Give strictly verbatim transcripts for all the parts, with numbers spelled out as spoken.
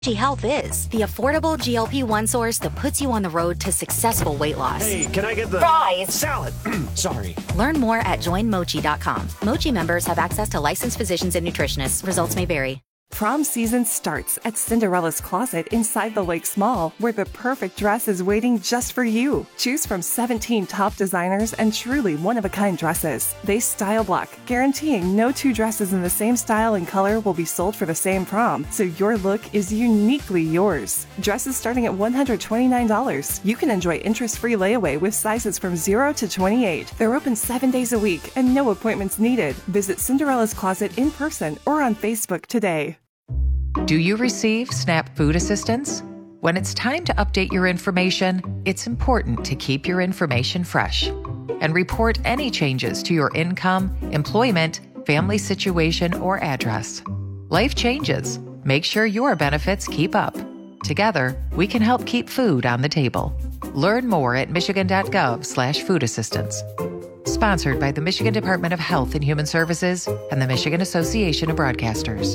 Health is the affordable G L P one source that puts you on the road to successful weight loss. Hey, can I get the fries? Salad. Sorry. Learn more at join mochi dot com. Mochi members have access to licensed physicians and nutritionists. Results may vary. Prom season starts at Cinderella's Closet inside the Lakes Mall, where the perfect dress is waiting just for you. Choose from seventeen top designers and truly one-of-a-kind dresses. They style block, guaranteeing no two dresses in the same style and color will be sold for the same prom, so your look is uniquely yours. Dresses starting at one hundred twenty-nine dollars. You can enjoy interest-free layaway with sizes from zero to twenty-eight. They're open seven days a week and no appointments needed. Visit Cinderella's Closet in person or on Facebook today. Do you receive SNAP food assistance? When it's time to update your information, it's important to keep your information fresh and report any changes to your income, employment, family situation, or address. Life changes. Make sure your benefits keep up. Together, we can help keep food on the table. Learn more at michigan.gov slash food assistance. Sponsored by the Michigan Department of Health and Human Services and the Michigan Association of Broadcasters.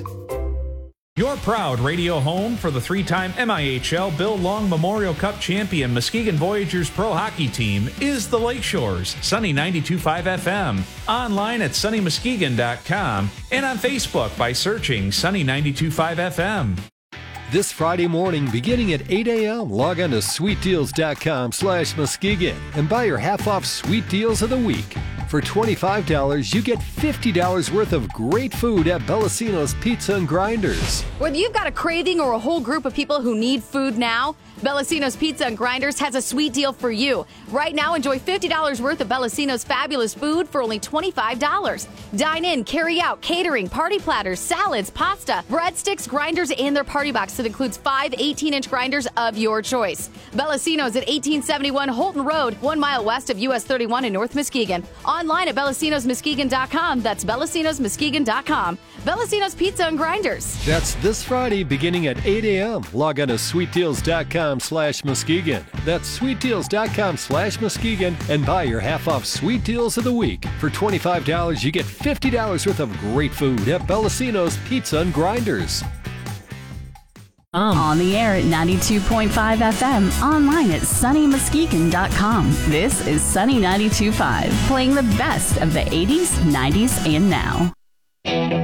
Your proud radio home for the three-time M I H L Bill Long Memorial Cup champion Muskegon Voyageurs Pro Hockey Team is the Lakeshores, Sunny ninety-two point five F M, online at sunny muskegon dot com, and on Facebook by searching Sunny ninety-two point five F M. This Friday morning, beginning at eight a.m., log on to sweet deals dot com slash Muskegon and buy your half-off Sweet Deals of the Week. For twenty-five dollars, you get fifty dollars worth of great food at Bellacino's Pizza and Grinders. Whether you've got a craving or a whole group of people who need food now, Bellacino's Pizza and Grinders has a sweet deal for you. Right now, enjoy fifty dollars worth of Bellacino's fabulous food for only twenty-five dollars. Dine in, carry out, catering, party platters, salads, pasta, breadsticks, grinders, and their party box that includes five eighteen-inch grinders of your choice. Bellacino's at eighteen seventy-one Holton Road, one mile west of U S thirty-one in North Muskegon. Online at bellacinos muskegon dot com. That's bellacinos muskegon dot com. Bellacino's Pizza and Grinders. That's this Friday beginning at eight a.m. Log on to sweet deals dot com slash Muskegon. That's sweet deals dot com slash Muskegon and buy your half-off Sweet Deals of the Week. For twenty-five dollars, you get fifty dollars worth of great food at Bellacino's Pizza and Grinders. Um. On the air at ninety-two point five F M, online at sunny muskegon dot com. This is Sunny ninety-two point five, playing the best of the eighties, nineties, and now.